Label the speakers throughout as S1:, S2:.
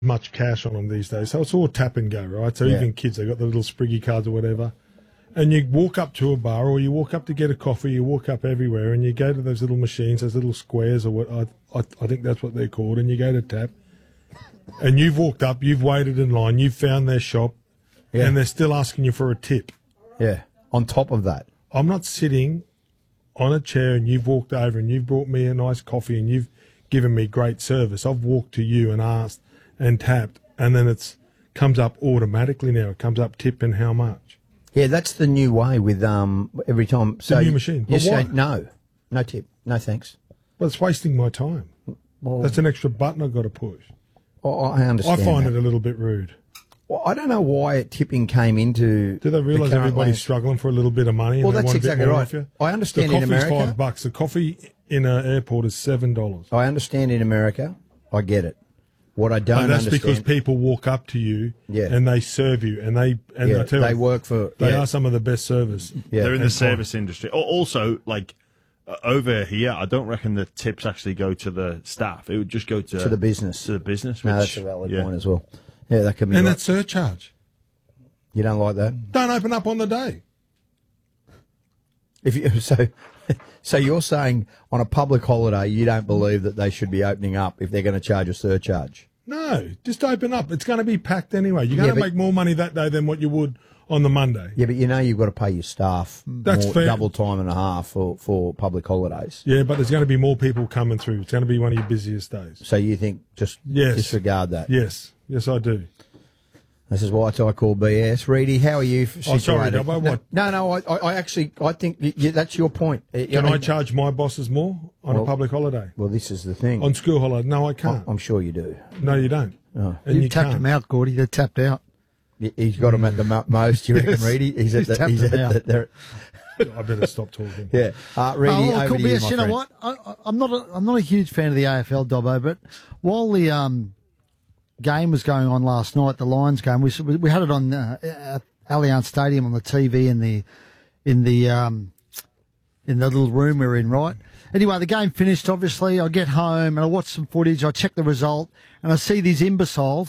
S1: much cash on them these days, so it's all tap and go, right? So even kids, they got the little spriggy cards or whatever, and you walk up to a bar or you walk up to get a coffee, you walk up everywhere, and you go to those little machines, those little squares, or what I think that's what they're called, and you go to tap, and you've walked up, you've waited in line, you've found their shop, and they're still asking you for a tip.
S2: Yeah. On top of that,
S1: I'm not sitting on a chair and you've walked over and you've brought me a nice coffee and you've given me great service. I've walked to you and asked and tapped, and then it's comes up automatically now. It comes up tip and how much.
S2: Yeah, that's the new way with every time. So
S1: the new machine.
S2: You
S1: But
S2: say
S1: why?
S2: no tip, no thanks.
S1: But it's wasting my time.
S2: Well,
S1: That's an extra button I've got to push.
S2: I understand.
S1: I find
S2: that.
S1: it a little bit rude.
S2: Well, I don't know why tipping came into.
S1: Do they realise
S2: the current
S1: everybody's
S2: landscape.
S1: struggling for a little bit of money? And
S2: Well,
S1: they
S2: that's
S1: want a bit
S2: exactly
S1: more
S2: right.
S1: off you?
S2: I understand
S1: the
S2: in
S1: coffee's
S2: America.
S1: $5. The coffee in an airport is $7.
S2: I understand in America. I get it. What I don't
S1: And that's
S2: understand.
S1: because people walk up to you and they serve you and I tell
S2: they
S1: you,
S2: work for.
S1: they are some of the best service.
S2: Yeah.
S3: They're in the service industry. Also, like over here, I don't reckon the tips actually go to the staff. It would just go to
S2: the business.
S3: To the business.
S2: No,
S3: which,
S2: that's a valid point as well. Yeah, that can be.
S1: And
S2: right.
S1: that surcharge.
S2: You don't like that?
S1: Don't open up on the day.
S2: If you, so you're saying on a public holiday you don't believe that they should be opening up if they're going to charge a surcharge?
S1: No, just open up. It's going to be packed anyway. You're going to make more money that day than what you would on the Monday.
S2: Yeah, but you know you've got to pay your staff
S1: fair.
S2: double time and a half for public holidays.
S1: Yeah, but there's going to be more people coming through. It's going to be one of your busiest days.
S2: So you think just disregard that?
S1: Yes, I do.
S2: This is why I call BS. Reedy, how are you situated?
S1: Oh, sorry, Dobbo, what?
S2: No, I actually think that's your point.
S1: Can I charge my bosses more on a public holiday?
S2: Well, this is the thing.
S1: On school holiday? No, I can't.
S2: I'm sure you do.
S1: No, you don't.
S2: Oh.
S1: And
S4: you tapped
S1: can't.
S4: him out, Gordy. They're tapped out.
S2: He's got him at the most, you reckon, Reedy? He's at the...
S1: I better stop talking.
S2: Yeah. Reedy, over to you, my
S4: you know
S2: friend.
S4: what? I'm not a huge fan of the AFL, Dobbo, but while the game was going on last night, the Lions game, we had it on at Allianz Stadium on the TV in the little room we were in, right? Anyway, the game finished, obviously. I get home and I watch some footage. I check the result and I see these imbecile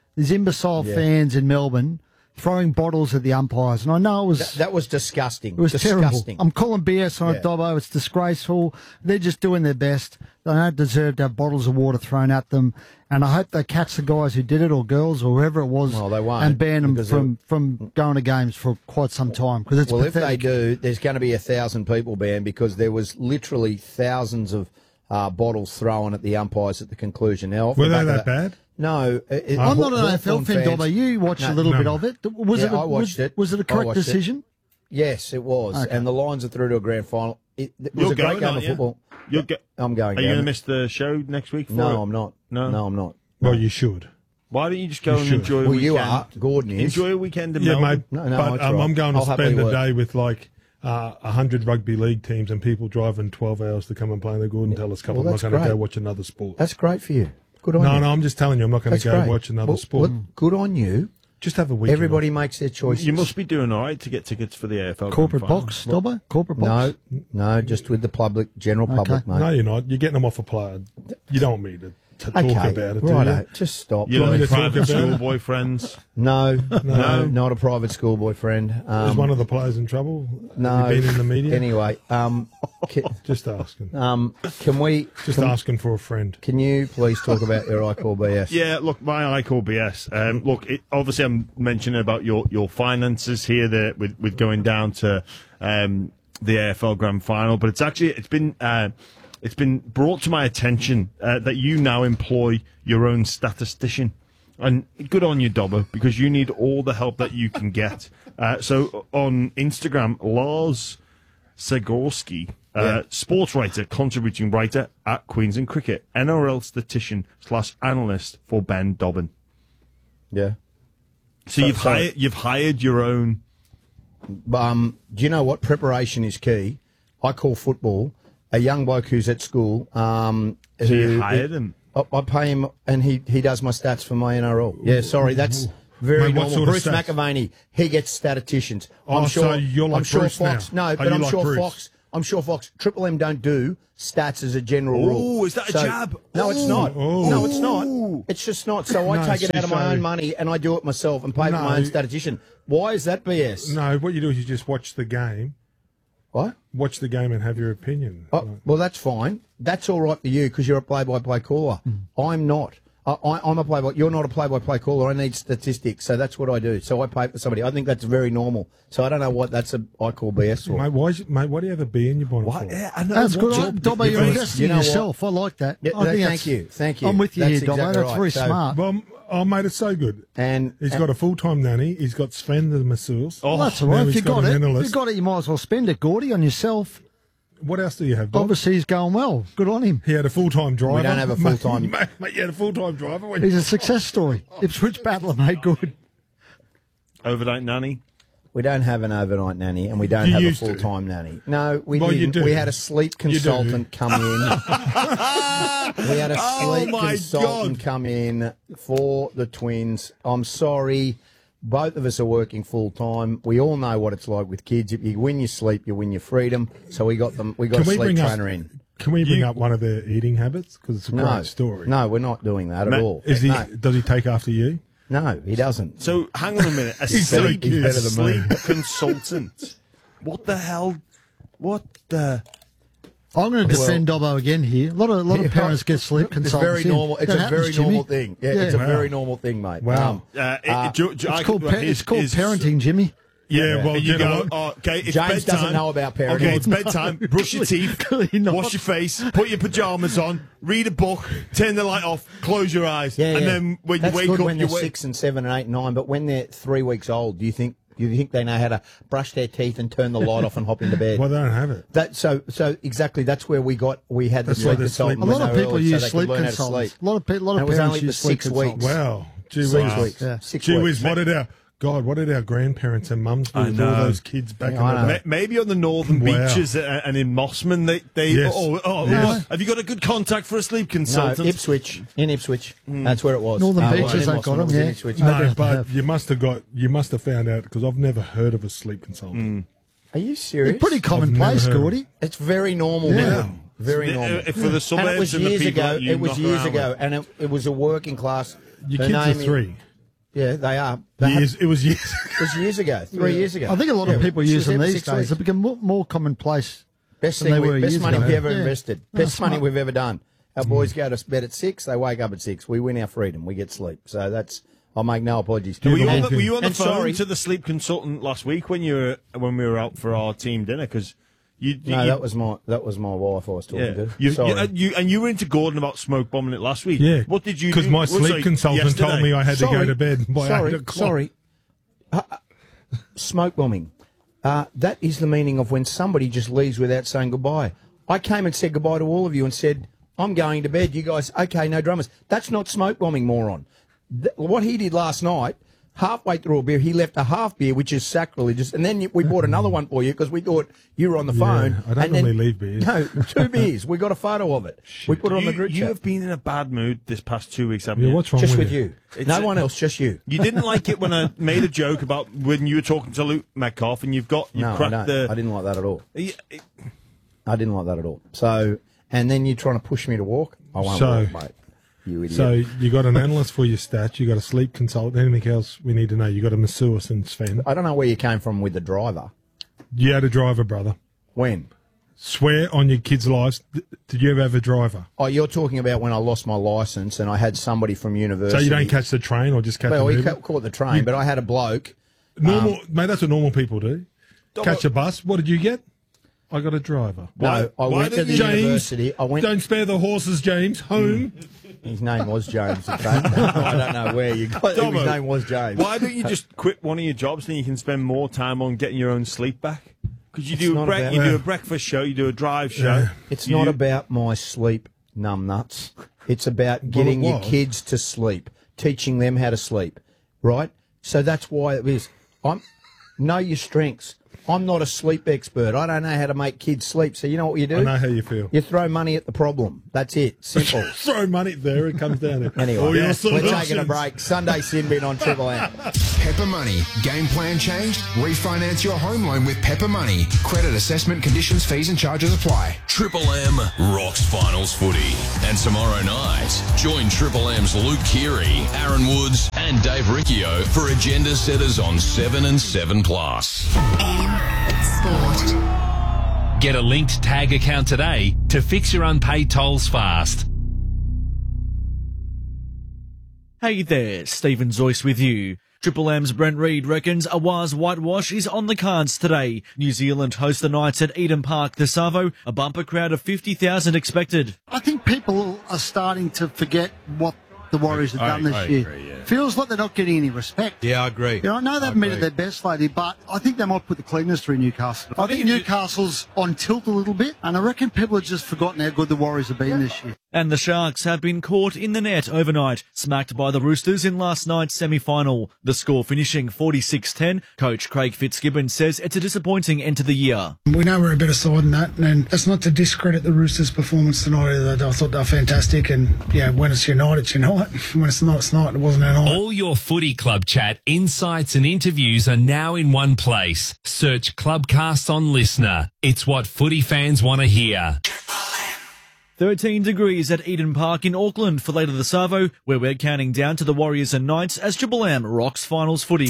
S4: fans in Melbourne throwing bottles at the umpires. And I know it was...
S2: That was disgusting.
S4: It was
S2: disgusting.
S4: terrible. I'm calling BS on it, Dobbo. It's disgraceful. They're just doing their best. They don't deserve to have bottles of water thrown at them. And I hope they catch the guys who did it, or girls, or whoever it was,
S2: Well, they won't,
S4: and ban them from going to games for quite some time. Because it's
S2: Well,
S4: pathetic.
S2: if they do, there's going to be 1,000 people banned because there was literally thousands of bottles thrown at the umpires at the conclusion. Now,
S1: Were they that bad?
S2: No.
S4: I'm not an AFL fan, Dobbo. You watched a little bit of it.
S2: I watched it.
S4: Was it a correct decision?
S2: Yes, it was.
S4: Okay.
S2: And the Lions are through to a grand final. It was a great game of football. I'm going.
S3: Are you going to miss the show next week?
S2: No, I'm not. No, I'm not.
S1: Well, you should.
S3: Why don't you just go and enjoy a
S2: Well,
S3: weekend?
S2: you are. Gordon is.
S3: Enjoy a weekend in
S1: Yeah,
S3: Melbourne.
S1: mate.
S2: No,
S1: but
S2: that's right.
S1: I'm going to
S2: I'll happily
S1: spend a
S2: work.
S1: day with like 100 rugby league teams and people driving 12 hours to come and play in the Gordon Tellis Cup.
S2: Well,
S1: I'm not
S2: that's
S1: going to go
S2: great.
S1: watch another sport.
S2: That's great for you. Good on you.
S1: No, I'm just telling you, I'm not going
S2: That's
S1: to go
S2: great.
S1: watch another
S2: Well,
S1: sport.
S2: good on you.
S1: Just have a weekend.
S2: Everybody makes their choices.
S3: You must be doing all right to get tickets for the AFL.
S4: Corporate
S3: Grand Final.
S4: box, Dobbo? Corporate box?
S2: No, just with the public, general public, mate.
S1: No, you're not. You're getting them off a player. You don't want me to talk about it, do
S2: righto,
S1: you?
S2: just stop.
S3: You
S1: want
S3: know,
S1: me to talk
S3: private
S1: about
S3: school
S1: it?
S3: boyfriends.
S2: No, not a private school boyfriend.
S1: Is one of the players in trouble?
S2: No.
S1: Have you been in the media?
S2: Anyway,
S1: Just asking.
S2: can we...
S1: Just asking for a friend.
S2: Can you please talk about your I Call BS?
S3: Yeah, look, my I Call BS. Look, obviously I'm mentioning about your finances here there with going down to the AFL Grand Final, but it's been brought to my attention that you now employ your own statistician. And good on you, Dobber, because you need all the help that you can get. So on Instagram, Lars Zagorski, sports writer, contributing writer at Queensland Cricket, NRL statistician / analyst for Ben Dobbin.
S2: Yeah.
S3: So you've hired your own.
S2: Do you know what? Preparation is key. I call football a young bloke who's at school.
S3: So you hired him?
S2: I pay him, and he does my stats for my NRL. Yeah, sorry, that's very
S1: Mate, what
S2: normal.
S1: sort of
S2: Bruce
S1: stats?
S2: McAvaney, he gets statisticians.
S1: Oh, so you're like
S2: I'm sure
S1: Bruce
S2: Fox.
S1: now.
S2: No,
S1: Are
S2: but
S1: you
S2: I'm
S1: like
S2: sure
S1: Bruce?
S2: Fox. I'm sure Fox, Triple M don't do stats as a general rule.
S3: Oh, is that a jab?
S2: No, it's not.
S1: Oh.
S2: No, it's not. It's just not. So I
S1: No,
S2: take it out of my
S1: so-
S2: own money and I do it myself and pay for
S1: No.
S2: my own statistician. Why is that BS?
S1: No, what you do is you just watch the game.
S2: What?
S1: Watch the game and have your opinion.
S2: Oh, well, that's fine. That's all right for you because you're a play-by-play caller. I'm not. I'm a play-by. You're not a play-by-play caller. I need statistics, so that's what I do. So I pay for somebody. I think that's very normal. So I don't know what that's I call BS for.
S1: Mate, why do you have a B in your bonnet
S3: What?
S1: for?
S3: Yeah, I know.
S4: That's
S3: What-
S4: good. Dobbo, you're
S3: Because-
S4: investing
S2: you
S4: in
S2: know what?
S4: yourself. I like that.
S2: Yeah,
S4: I think
S2: thank
S4: that's-
S2: you. Thank you.
S4: I'm with you
S2: That's
S4: here, Dobbo.
S2: exactly
S4: That's
S2: right.
S4: very
S2: So-
S4: smart.
S1: Well, oh, mate, it's so good.
S2: And
S1: He's got a full-time nanny. He's got Sven the masseuse.
S3: Oh,
S4: Well, that's all
S1: now
S4: right. If
S1: he's
S4: you
S1: got
S4: got it,
S1: an
S4: if
S1: analyst.
S4: you got it, you might as well spend it, Gordy, on yourself.
S1: What else do you have, Bob?
S4: Obviously, he's going well. Good on him.
S1: He had a full-time driver.
S2: don't have a full-time-
S1: Mate, you had a full-time driver. When
S4: He's a success story. Ipswich battler, mate. Good.
S3: Overnight nanny.
S2: we don't have an overnight nanny, and we don't
S1: You
S2: have a
S1: used to.
S2: full-time nanny. No, we
S1: Well, you
S2: didn't.
S1: do.
S2: We had a sleep
S1: You do.
S2: consultant come in. We had a
S3: Oh,
S2: sleep
S3: my
S2: consultant
S3: God.
S2: come in for the twins. I'm sorry. Both of us are working full time. We all know what it's like with kids. If you win your sleep, you win your freedom. So we got them. We got a sleep trainer in.
S1: Can we bring up one of their eating habits? Because it's a
S2: No,
S1: great story.
S2: no, we're not doing that at all.
S1: Is he?
S2: No,
S1: Does he take after you?
S2: no, he doesn't.
S3: So hang on a minute. A
S1: He's so
S3: sleep,
S1: cute.
S3: a
S1: Better than me.
S3: sleep consultant. What the hell? What the?
S4: I'm going to defend Dobbo again here. A lot of parents get sleep
S2: It's
S4: consultants.
S2: very normal. It's
S4: That
S2: a very
S4: happens, Jimmy.
S2: normal thing. Yeah, it's a
S1: Wow.
S2: very normal thing, mate.
S1: Wow.
S4: It's called parenting, Jimmy.
S1: Yeah, well,
S3: you
S1: you know
S3: go.
S1: what?
S3: Oh, okay, it's
S2: James
S3: bedtime.
S2: doesn't know about parenting.
S3: Okay, it's bedtime. Brush your teeth,
S4: Clearly not.
S3: wash your face, put your pajamas on, read a book, turn the light off, close your eyes,
S2: Yeah,
S3: and
S2: yeah.
S3: then when
S2: That's
S3: you wake
S2: good
S3: up,
S2: when
S3: you
S2: they're
S3: wake.
S2: 6 and 7 and 8 and 9, but when they're 3 weeks old, do you think they know how to brush their teeth and turn the light off and hop into bed?
S1: Well, they don't have it.
S2: So exactly that's where we had the
S1: That's why
S2: sleep
S1: the
S2: consultant.
S1: sleep-
S4: A lot
S2: when
S4: of
S2: they were
S4: people
S2: early, so
S4: use
S2: they could
S4: sleep
S2: learn how to
S4: consultants.
S2: sleep.
S4: A lot of
S2: And it was
S4: parents
S2: only for
S4: use sleep
S2: 6 weeks.
S4: consultants.
S1: Wow. Gee
S2: 6
S1: whiz.
S2: weeks.
S4: Yeah.
S2: 6
S1: Gee
S2: weeks.
S1: whiz, what did our grandparents and mums do
S3: I
S1: with all
S3: know.
S1: those kids back
S2: Yeah, I
S1: in
S2: know.
S1: the
S3: Ma-
S1: day?
S3: Maybe on the northern
S1: Wow.
S3: beaches and in Mossman, they
S1: Yes.
S3: What? Have you got a good contact for a sleep
S2: No,
S3: consultant?
S2: Ipswich. In Ipswich.
S3: Hmm.
S2: That's where it was.
S4: Northern
S2: it
S4: Beaches,
S2: wasn't
S4: they
S2: in
S4: got
S2: Mossman, it
S4: them,
S2: was in
S4: yeah.
S2: Ipswich.
S4: No.
S1: No, but
S4: have.
S1: you must have found out because I've never heard of a sleep consultant.
S2: Are you serious?
S4: It's pretty commonplace,
S1: never heard of
S4: Gordy.
S2: It's very normal
S4: Yeah.
S2: now. Very
S3: Uh,
S2: normal.
S3: for the suburbs
S2: and it was
S3: and the
S2: years
S3: people
S2: ago.
S3: that you
S2: It was
S3: knock
S2: years
S3: around
S2: ago,
S3: with.
S2: and it was a working class.
S1: Your
S2: Her
S1: kids are
S2: name is-
S1: 3.
S2: Yeah, they are. They had-
S1: It was years.
S2: It was years ago, 3 years ago.
S4: I think a lot of
S2: Yeah,
S4: people
S2: she
S4: use
S2: was
S4: them
S2: there for
S4: these
S2: 6
S4: days.
S2: weeks.
S4: They become more commonplace.
S2: Best
S4: than they were
S2: best
S4: years
S2: money
S4: ago.
S2: we ever
S4: Yeah.
S2: invested.
S4: No,
S2: Best money
S4: smart.
S2: we've ever done. Our boys go to bed at 6. They wake up at 6. We win our freedom. We get sleep. So that's. I'll make no apologies.
S3: Were you, on
S1: And-
S3: the, were you on the
S2: and
S3: phone
S2: sorry-
S3: to the sleep consultant last week when we were out for our team dinner? Because
S2: No, that was my wife I was talking
S3: yeah.
S2: to. Sorry.
S3: You were into Gordon about smoke bombing it last week.
S1: Yeah.
S3: What did you?
S1: Because
S3: do?
S1: my
S3: Well,
S1: sleep
S3: sorry,
S1: consultant told
S3: yesterday.
S1: me I had to go
S2: Sorry.
S1: to bed by 8 o'clock.
S2: Sorry. Smoke bombing. That is the meaning of when somebody just leaves without saying goodbye. I came and said goodbye to all of you and said, I'm going to bed. You guys, okay, no dramas. That's not smoke bombing, moron. What he did last night, halfway through a beer, he left a half beer, which is sacrilegious, and then we bought another one for you because we thought you were on the phone.
S1: I don't
S2: and then-
S1: normally leave beers.
S2: No, 2 beers. We got a photo of it. We put it on the group
S3: You
S2: chat.
S3: have been in a bad mood this past 2 weeks, haven't
S1: Yeah,
S3: you?
S1: what's wrong
S2: Just
S1: with
S2: with you.
S3: It's
S2: No
S3: a-
S2: one else, just you.
S3: You didn't like it when I made a joke about when you were talking to Luke Metcalf and you
S2: No, I
S3: cracked
S2: don't.
S3: the.
S2: I didn't like that at all.
S3: Yeah,
S2: I didn't like that at all. So, and then you're trying to push me to walk? I won't
S1: So-
S2: walk, mate. You idiot.
S1: So you got an analyst for your stats. You got a sleep consultant. Anything else we need to know? You got a masseuse and Sven.
S2: I don't know where you came from with the driver.
S1: You had a driver, brother.
S2: When?
S1: Swear on your kids' lives. Did you ever have a driver?
S2: Oh, you're talking about when I lost my licence and I had somebody from
S1: So
S2: university.
S1: you don't catch the train or just catch
S2: Well,
S1: the
S2: we
S1: Uber?
S2: caught the train, but I had a bloke.
S1: Normal, mate. That's what normal people do. Catch a bus. What did you get? I got a driver.
S2: No, I
S3: why
S2: went to
S3: didn't
S2: the
S3: you-
S1: James,
S2: university. I went.
S1: Don't spare the horses, James. Home.
S2: His name was James. In fact. I don't know where you got. His
S3: Dobbo,
S2: name was James.
S3: Why don't you just quit one of your jobs and you can spend more time on getting your own sleep back? Because you do
S2: not about-
S3: you do a breakfast show, you do a drive show.
S1: Yeah.
S2: It's
S3: you
S2: not
S3: do-
S2: about my sleep, numbnuts. It's about getting your
S1: was.
S2: kids to sleep, teaching them how to sleep, right? So that's why it is. Know your strengths. I'm not a sleep expert. I don't know how to make kids sleep. So you know what you do?
S1: I know how you feel.
S2: You throw money at the problem. That's it. Simple.
S1: Throw money there, it comes down to
S2: Anyway,
S1: all your
S2: we're
S1: solutions.
S2: taking a break. Sunday sin bin on Triple M.
S5: Pepper Money. Game plan changed? Refinance your home loan with Pepper Money. Credit assessment conditions, fees and charges apply.
S6: Triple M rocks finals footy. And tomorrow night, join Triple M's Luke Keary, Aaron Woods and Dave Riccio for agenda setters on 7 and 7+.
S7: Sport. Get a linked tag account today to fix your unpaid tolls fast.
S8: Hey there, Stephen Zoyce with you. Triple M's Brent Reid reckons a Waz whitewash is on the cards today. New Zealand host the Knights at Eden Park, the Savo, a bumper crowd of 50,000 expected.
S4: I think people are starting to forget what the Warriors have done this year.
S3: Agree, yeah.
S4: Feels like they're not getting any respect.
S9: Yeah, I agree.
S4: I know they've met at their best lately, but I think they might put the cleaners through Newcastle. I think Newcastle's on tilt a little bit, and I reckon people have just forgotten how good the Warriors have been this year.
S8: And the Sharks have been caught in the net overnight, smacked by the Roosters in last night's semi-final. The score finishing 46-10. Coach Craig Fitzgibbon says it's a disappointing end to the year.
S10: We know we're a better side than that, and that's not to discredit the Roosters' performance tonight either. I thought they were fantastic, and yeah, when it's your night, it's your night. When it's not, it's not. It wasn't our night.
S7: All your footy club chat, insights and interviews are now in one place. Search Clubcast on Listener. It's what footy fans want to hear.
S8: 13 degrees at Eden Park in Auckland for later the Savo, where we're counting down to the Warriors and Knights as Triple M rocks finals footy.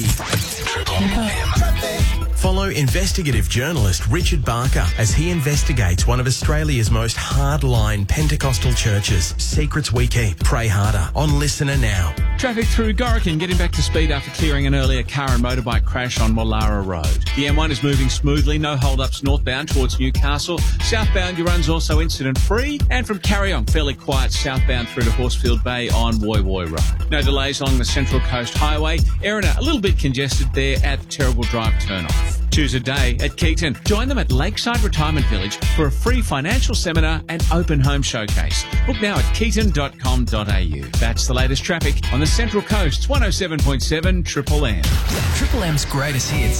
S11: Follow investigative journalist Richard Barker as he investigates one of Australia's most hardline Pentecostal churches. Secrets we keep. Pray harder. On Listener now.
S12: Traffic through Gorican getting back to speed after clearing an earlier car and motorbike crash on Mollara Road. The M1 is moving smoothly, no hold-ups northbound towards Newcastle. Southbound, your run's also incident-free. And from Carryong, fairly quiet southbound through to Horsefield Bay on Woy Woy Road. No delays along the Central Coast Highway. Erina, a little bit congested there at the Terrible Drive turnoff. Choose a day at Keaton. Join them at Lakeside Retirement Village for a free financial seminar and open home showcase. Book now at keaton.com.au. That's the latest traffic on the Central Coast's 107.7 Triple M.
S13: Triple M's greatest hits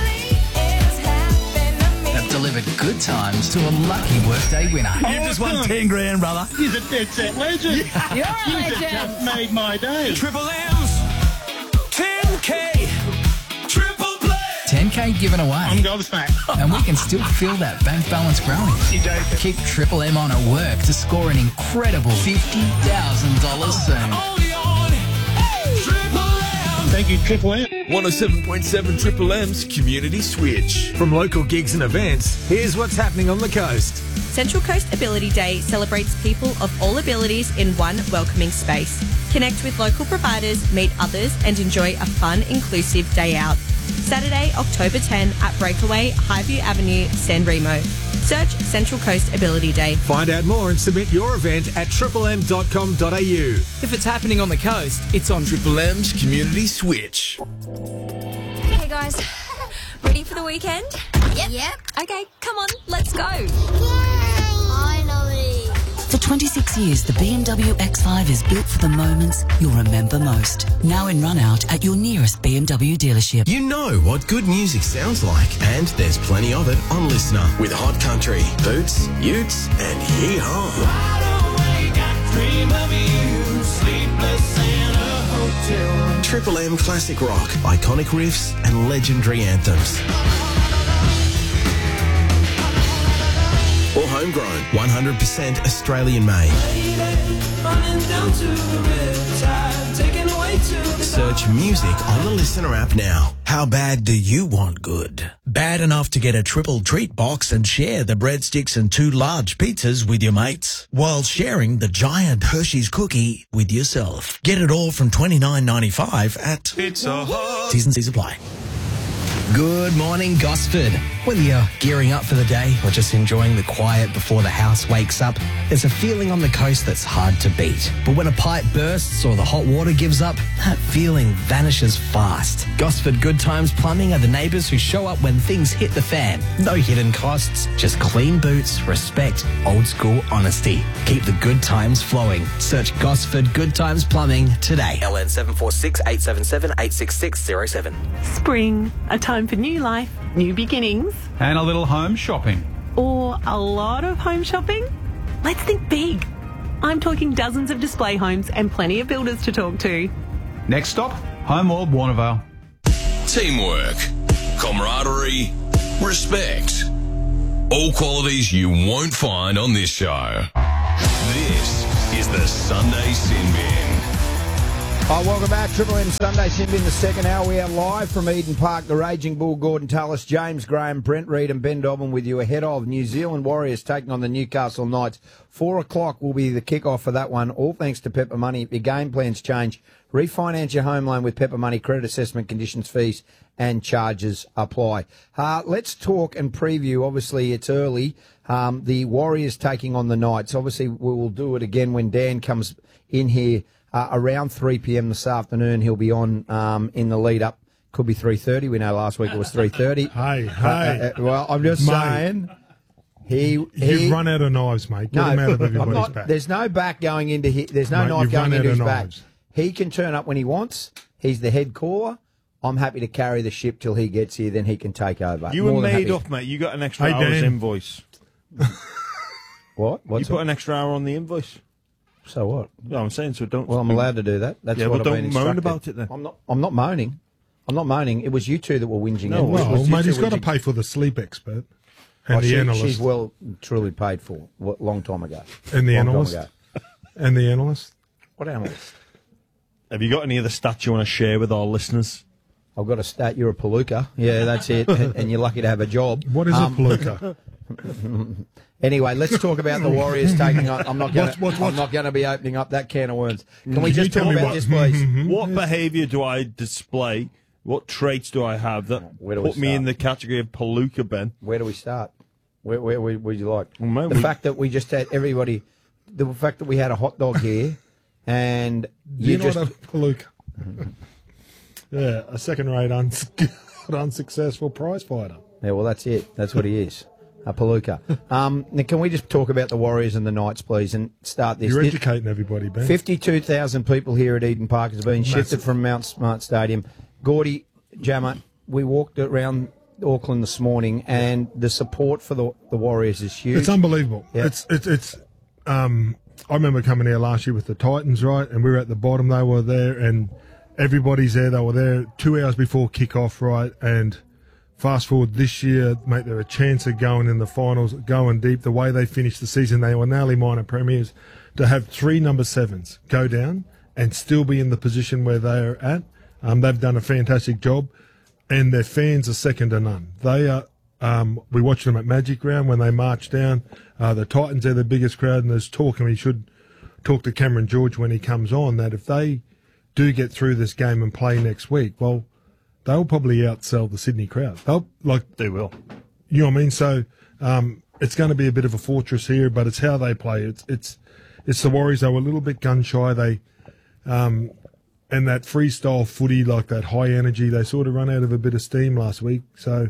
S13: have delivered good times to a lucky workday winner.
S14: You just won 10 grand, brother.
S15: He's a dead set legend.
S14: You're a legend.
S15: Just made my day.
S14: Triple M's 10K. Triple play.
S13: 10K given away.
S15: I'm gobsmacked.
S13: And we can still feel that bank balance growing. Keep Triple M on at work to score an incredible $50,000 soon.
S14: Only on Triple M.
S15: Thank you, Triple M.
S16: 107.7 Triple M's Community Switch. From local gigs and events, here's what's happening on the coast.
S17: Central Coast Ability Day celebrates people of all abilities in one welcoming space. Connect with local providers, meet others, and enjoy a fun, inclusive day out. Saturday, October 10 at Breakaway, Highview Avenue, San Remo. Search Central Coast Ability Day.
S16: Find out more and submit your event at triplem.com.au.
S13: If it's happening on the coast, it's on
S16: Triple M's Community Switch.
S18: Hey guys, ready for the weekend? Yep. Okay, come on, let's go. Yay! Finally.
S19: For 26 years, the BMW X5 is built for the moments you'll remember most. Now in run-out at your nearest BMW dealership.
S11: You know what good music sounds like, and there's plenty of it on Listener with Hot Country, Boots, Utes, and Yee-Haw. Triple M Classic Rock, iconic riffs and legendary anthems. Or homegrown, 100% Australian made. Search music on the Listener app now. How bad do you want good?
S20: Bad enough to get a triple treat box and share the breadsticks and 2 large pizzas with your mates, while sharing the giant Hershey's cookie with yourself. Get it all from $29.95 at
S14: Pizza Hut.
S20: T's and C's apply.
S2: Good morning, Gosford. Whether you're gearing up for the day or just enjoying the quiet before the house wakes up, there's a feeling on the coast that's hard to beat. But when a pipe bursts or the hot water gives up, that feeling vanishes fast. Gosford Good Times Plumbing are the neighbours who show up when things hit the fan. No hidden costs, just clean boots, respect, old school honesty. Keep the good times flowing. Search Gosford Good Times Plumbing today.
S11: LN 746 877 86607.
S21: Spring, a time for new life
S9: new beginnings,
S21: and a little home shopping.
S9: or a lot of home shopping? Let's think big. I'm talking dozens of display homes and plenty of builders to talk to.
S21: Next stop, Homeworld Warnervale.
S6: Teamwork, camaraderie, respect. All qualities you won't find on this show. This is the Sunday Sin Bin.
S2: Welcome back. Triple M Sunday Sin Bin, the second hour. We are live from Eden Park. The Raging Bull, Gordon Tallis, James Graham, Brent Reid and Ben Dobbin with you ahead of New Zealand Warriors taking on the Newcastle Knights. 4 o'clock will be the kick-off for that one, all thanks to Pepper Money. If your game plans change, refinance your home loan with Pepper Money. Credit assessment, conditions, fees and charges apply. Let's talk and preview. Obviously, it's early. The Warriors taking on the Knights. Obviously, we will do it again when Dan comes in here around 3 p.m. this afternoon. He'll be on in the lead-up. Could be 3:30. We know last week it was 3:30.
S1: Hey.
S2: Well, I'm just saying...
S1: You've run out of knives, mate. Get him out of everybody's back.
S2: There's no back going into his... There's no knife going into his back. He can turn up when he wants. He's the head caller. I'm happy to carry the ship till he gets here, then he can take over.
S3: You were made up, mate. You got an extra hour's invoice.
S2: What?
S3: You put an extra hour on the invoice.
S2: So what?
S3: No, I'm saying so don't...
S2: Well, I'm allowed to do that. That's
S3: yeah,
S2: what
S3: but
S2: I've been
S3: don't moan
S2: instructed.
S3: about it then.
S2: I'm not moaning. I'm not moaning. It was you two that were whinging.
S1: No, well, mate, he's got to pay for the sleep expert and the analyst.
S2: She's well truly paid for a long time ago.
S1: And the analyst. And the analyst.
S2: What analyst?
S3: Have you got any of the stats you want to share with our listeners?
S2: I've got a stat. You're a palooka. Yeah, that's it. and you're lucky to have a job.
S1: What is a palooka?
S2: Anyway, let's talk about the Warriors taking on. I'm not going to be opening up that can of worms. Can we just talk about this, please?
S3: What behaviour do I display? What traits do I have that put me in the category of palooka, Ben?
S2: Where do we start? Where would you like?
S3: Well,
S2: the fact that we just had everybody, the fact that we had a hot dog here, and you
S1: You're
S2: just
S1: not a palooka. Yeah, a second-rate unsuccessful prize fighter.
S2: Yeah, well, that's it. That's what he is. A palooka. Now, can we just talk about the Warriors and the Knights, please, and start this?
S1: You're educating everybody, Ben.
S2: 52,000 people here at Eden Park has been shifted from Mount Smart Stadium. Gordy, Jammer, we walked around Auckland this morning, and the support for the Warriors is huge.
S1: It's unbelievable.
S2: Yeah.
S1: It's. I remember coming here last year with the Titans, right, and we were at the bottom. They were there, and everybody's there. They were there 2 hours before kickoff, right, and. Fast forward this year, mate, they're a chance of going in the finals, going deep. The way they finished the season, they were nearly minor premiers. To have 3 number 7s go down and still be in the position where they are at, they've done a fantastic job, and their fans are second to none. They are. We watched them at Magic Round when they marched down. The Titans are the biggest crowd, and there's talk, and we should talk to Cameron George when he comes on, that if they do get through this game and play next week, well, they'll probably outsell the Sydney crowd.
S3: They will.
S1: You know what I mean? So it's going to be a bit of a fortress here, but it's how they play. It's the Warriors. They were a little bit gun shy. They and that freestyle footy, like that high energy, they sort of run out of a bit of steam last week. So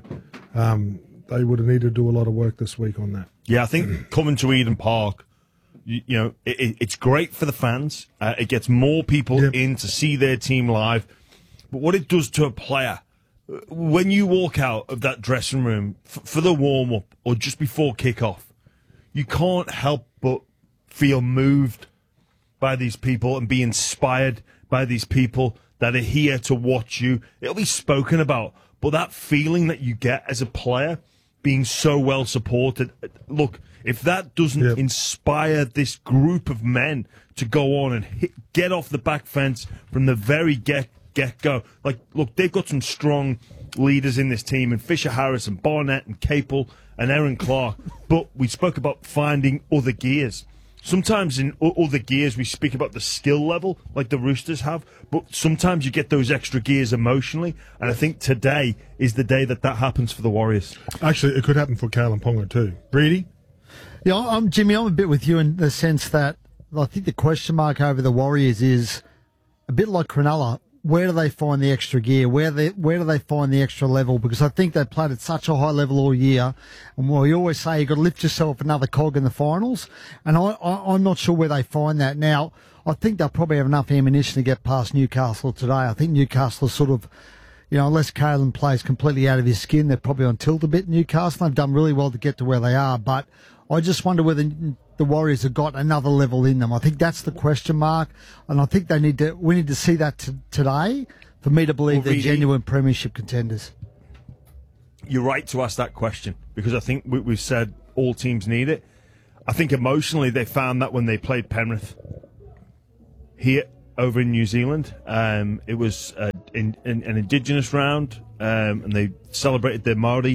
S1: they would have needed to do a lot of work this week on that.
S3: Yeah, I think coming to Eden Park, you know, it's great for the fans. It gets more people in to see their team live. But what it does to a player, when you walk out of that dressing room for the warm-up or just before kick-off, you can't help but feel moved by these people and be inspired by these people that are here to watch you. It'll be spoken about, but that feeling that you get as a player, being so well supported, look, if that doesn't inspire this group of men to go on and get off the back fence from the very get-go. Like, look, they've got some strong leaders in this team, and Fisher Harris and Barnett and Capel and Aaron Clark. But we spoke about finding other gears. Sometimes in other gears we speak about the skill level, like the Roosters have, but sometimes you get those extra gears emotionally, and I think today is the day that happens for the Warriors.
S1: Actually, it could happen for Kalen Ponga too. Breedy?
S4: Yeah, Jimmy, I'm a bit with you in the sense that I think the question mark over the Warriors is a bit like Cronulla. Where do they find the extra gear? Where do they find the extra level? Because I think they played at such a high level all year. And we always say you've got to lift yourself another cog in the finals. And I'm not sure where they find that. Now, I think they'll probably have enough ammunition to get past Newcastle today. I think Newcastle sort of, unless Kalen plays completely out of his skin, they're probably on tilt a bit, Newcastle. They've done really well to get to where they are, but I just wonder whether the Warriors have got another level in them. I think that's the question mark, and I think we need to see that today for me to believe they're genuine premiership contenders.
S3: You're right to ask that question, because I think we've said all teams need it. I think emotionally they found that when they played Penrith here over in New Zealand. It was an Indigenous round, and they celebrated their Maori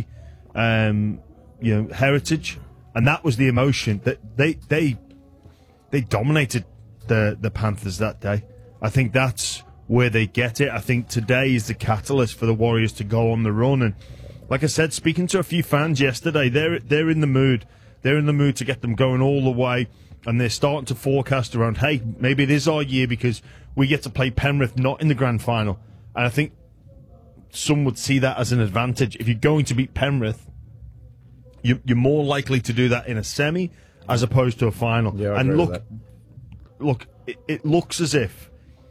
S3: heritage, and that was the emotion that they dominated the Panthers that day. I think that's where they get it. I think today is the catalyst for the Warriors to go on the run, and like I said, speaking to a few fans yesterday, they're in the mood. They're in the mood to get them going all the way, and they're starting to forecast around, hey, maybe it is our year because we get to play Penrith not in the grand final. And I think some would see that as an advantage. If you're going to beat Penrith, you're more likely to do that in a semi as opposed to a final.
S2: Yeah, I
S3: and
S2: agree with
S3: look, it looks as if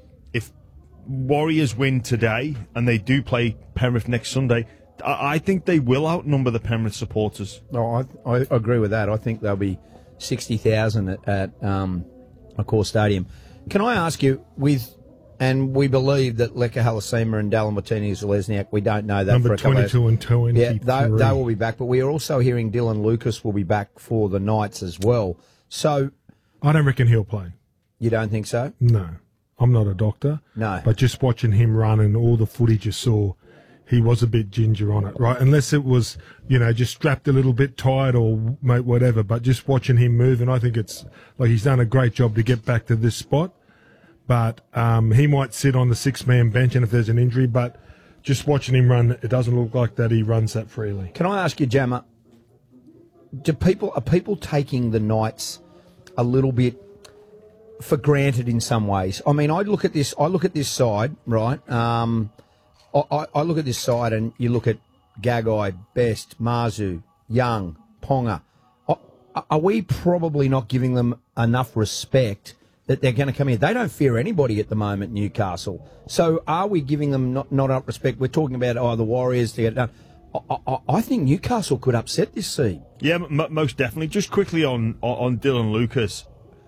S3: Warriors win today and they do play Penrith next Sunday, I think they will outnumber the Penrith supporters.
S2: No, I agree with that. I think there'll be 60,000 at Accor Stadium. Can I ask you, and we believe that Leka Halasima and Dallin Martinez-Lesniak, we don't know that
S1: Number
S2: for a couple
S1: 22 and 23.
S2: Yeah, they will be back, but we are also hearing Dylan Lucas will be back for the Knights as well. So
S1: I don't reckon he'll play.
S2: You don't think so?
S1: No. I'm not a doctor.
S2: No.
S1: But just watching him run and all the footage you saw, he was a bit ginger on it, right? Unless it was, just strapped a little bit tight or whatever. But just watching him move, and I think it's like he's done a great job to get back to this spot. But he might sit on the six-man bench, and if there's an injury, but just watching him run, it doesn't look like that he runs that freely.
S2: Can I ask you, Jammer, are people taking the Knights a little bit for granted in some ways? I mean, I look at this side, right? I look at this side, and you look at Gagai, Best, Marzu, Young, Ponga. Are we probably not giving them enough respect that they're going to come in? They don't fear anybody at the moment, Newcastle. So are we giving them not enough respect? We're talking about the Warriors to get it done. I think Newcastle could upset this seed.
S3: Yeah, most definitely. Just quickly on Dylan Lucas,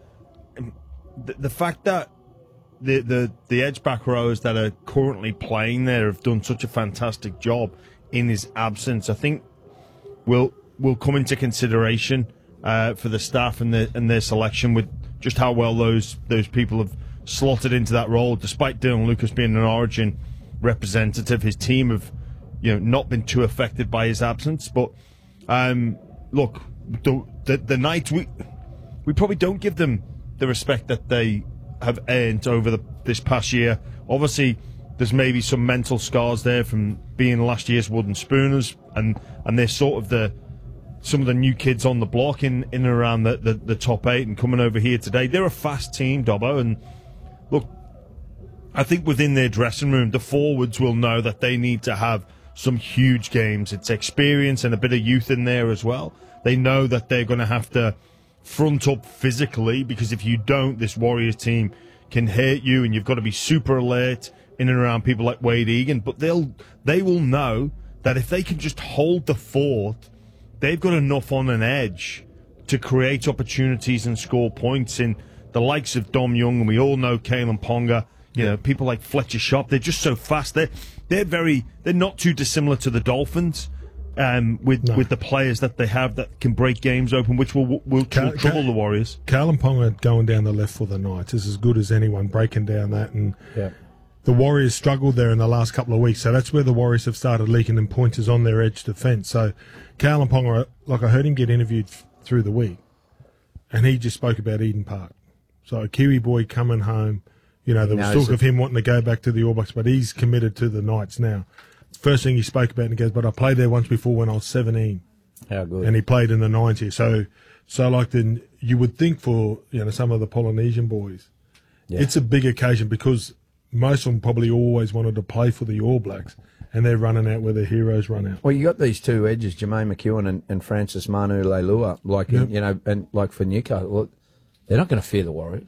S3: the fact that the edge back rows that are currently playing there have done such a fantastic job in his absence, I think will come into consideration for the staff and their selection with just how well those people have slotted into that role. Despite Dylan Lucas being an Origin representative, his team have not been too affected by his absence. But look, the Knights, we probably don't give them the respect that they have earned over this past year. Obviously, there's maybe some mental scars there from being last year's Wooden Spooners, and they're sort of some of the new kids on the block in and around the top 8 and coming over here today. They're a fast team, Dobbo, and look, I think within their dressing room, the forwards will know that they need to have some huge games. It's experience and a bit of youth in there as well. They know that they're going to have to front up physically, because if you don't, this Warriors team can hurt you, and you've got to be super alert in and around people like Wade Egan. But they will know that if they can just hold the fort, they've got enough on an edge to create opportunities and score points in the likes of Dom Young, and we all know Kalen Ponga, people like Fletcher Sharp. They're just so fast. They're not too dissimilar to the Dolphins. With the players that they have that can break games open, which will trouble the Warriors.
S1: Kalen Ponga going down the left for the Knights is as good as anyone, breaking down that. And the Warriors struggled there in the last couple of weeks, so that's where the Warriors have started leaking them pointers on their edge defence. So Kalen Ponga, like I heard him get interviewed through the week, and he just spoke about Eden Park. So a Kiwi boy coming home, there was talk of him wanting to go back to the All Blacks, but he's committed to the Knights now. First thing he spoke about, and he goes, but I played there once before when I was 17.
S2: How good.
S1: And he played in the 90s. So like you would think for, some of the Polynesian boys, it's a big occasion, because most of them probably always wanted to play for the All Blacks, and they're running out where their heroes run out.
S2: Well, you got these two edges, Jermaine McEwen and Francis Manu Leilua, and like for Newcastle, they're not going to fear the Warriors.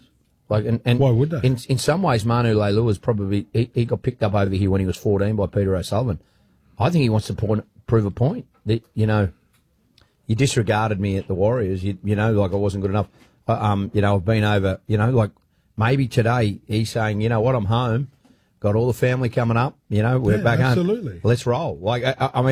S2: Like, and
S1: why would they?
S2: In some ways, Manu Leilua is probably he got picked up over here when he was 14 by Peter O'Sullivan. I think he wants to prove a point that you disregarded me at the Warriors. Like I wasn't good enough. I've been over. Like maybe today he's saying, you know what, I'm home. Got all the family coming up. We're back home.
S1: Absolutely.
S2: Let's roll. Like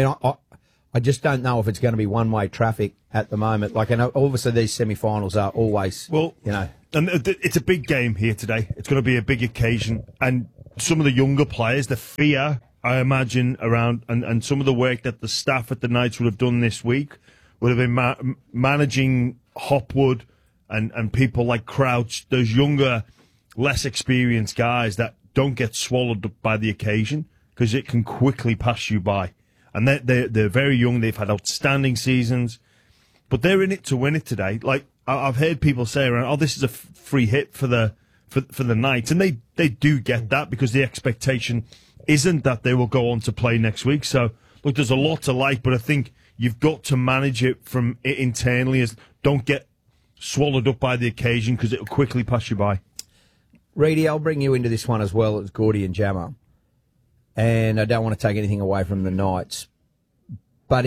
S2: I just don't know if it's going to be one-way traffic at the moment. Like, and obviously these semi-finals are always,
S3: And it's a big game here today. It's going to be a big occasion. And some of the younger players, the fear, I imagine, around, and some of the work that the staff at the Knights would have done this week would have been managing Hopwood and people like Crouch, those younger, less experienced guys that don't get swallowed up by the occasion because it can quickly pass you by. And they're very young. They've had outstanding seasons. But they're in it to win it today. Like, I've heard people say around, oh, this is a free hit for the Knights. And they do get that because the expectation isn't that they will go on to play next week. So, look, there's a lot to like, but I think you've got to manage it from it internally. Don't get swallowed up by the occasion because it will quickly pass you by.
S2: Reedy, I'll bring you into this one as well as Gordy and Jammer. And I don't want to take anything away from the Knights. But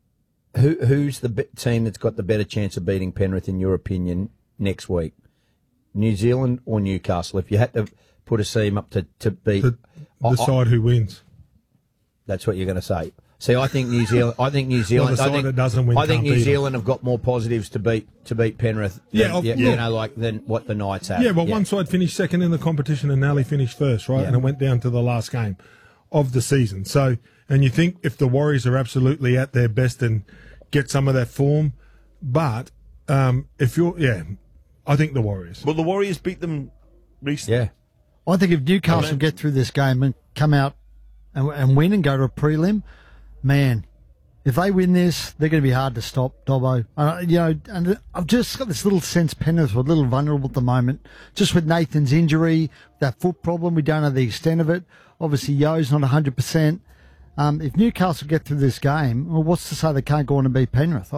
S2: who's the team that's got the better chance of beating Penrith, in your opinion, next week? New Zealand or Newcastle? If you had to put a team up to beat...
S1: Decide who wins.
S2: That's what you're going to say. See, I think New Zealand... I think New Zealand...
S1: Well, the side that doesn't win
S2: I think
S1: can't
S2: New
S1: beat
S2: Zealand have got more positives to beat Penrith than what the Knights have.
S1: Yeah, well, one side finished second in the competition and Nally finished first, right?
S2: Yeah.
S1: And it went down to the last game of the season. So, and you think if the Warriors are absolutely at their best and get some of that form, but if you're, I think the Warriors.
S3: Well, the Warriors beat them recently.
S2: Yeah.
S4: I think if Newcastle get through this game and come out and win and go to a prelim, man, if they win this, they're going to be hard to stop, Dobbo. And I've just got this little sense Penrith are a little vulnerable at the moment, just with Nathan's injury, that foot problem. We don't know the extent of it. Obviously, Yo's not 100%. If Newcastle get through this game, well, what's to say they can't go on and beat Penrith?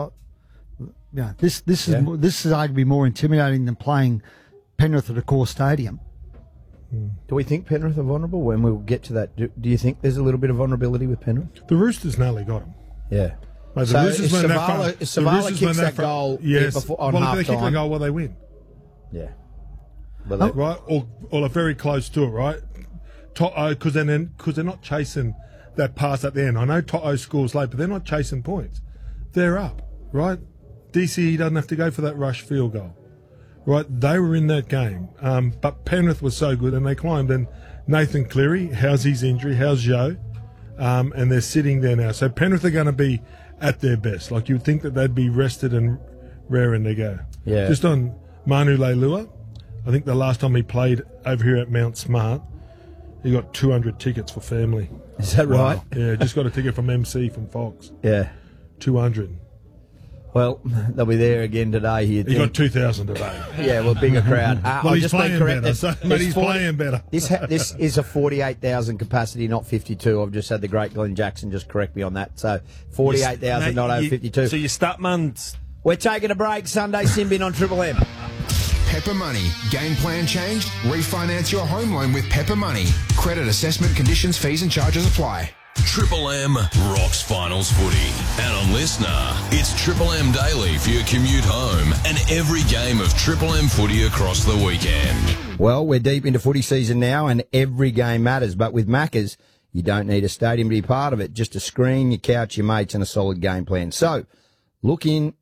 S4: This is arguably more intimidating than playing Penrith at a core stadium.
S2: Do we think Penrith are vulnerable? When we'll get to that, do you think there's a little bit of vulnerability with Penrith?
S1: The Roosters nearly got them.
S2: Yeah.
S1: Mate,
S2: So if Savala kicks that goal on
S1: well,
S2: half
S1: if they kick the
S2: time,
S1: goal, they win.
S2: Yeah.
S1: Right? Or are very close to it, right? Because they're not chasing that pass at the end. I know Toto scores late, but they're not chasing points. They're up, right? DCE doesn't have to go for that rush field goal, right? They were in that game, but Penrith was so good and they climbed. And Nathan Cleary, how's his injury? How's Joe? And they're sitting there now. So Penrith are going to be at their best. Like, you'd think that they'd be rested and raring to go.
S2: Yeah.
S1: Just on Manu Leilua, I think the last time he played over here at Mount Smart, he got 200 tickets for family.
S2: Is that right?
S1: Yeah, just got a ticket from MC from Fox.
S2: Yeah.
S1: 200.
S2: Well, they'll be there again today.
S1: He got 2,000 today.
S2: Yeah, well, bigger crowd.
S1: Well, he's playing better. But he's playing better.
S2: This is a 48,000 capacity, not 52. I've just had the great Glenn Jackson just correct me on that. So 48,000, not over 52.
S3: So your Statman's...
S2: We're taking a break. Sunday Simbin on Triple M.
S5: Pepper Money. Game plan changed? Refinance your home loan with Pepper Money. Credit assessment conditions, fees and charges apply.
S6: Triple M rocks finals footy. And on Listener, it's Triple M Daily for your commute home and every game of Triple M footy across the weekend.
S2: Well, we're deep into footy season now and every game matters. But with Maccas, you don't need a stadium to be part of it. Just a screen, your couch, your mates and a solid game plan. So, lock in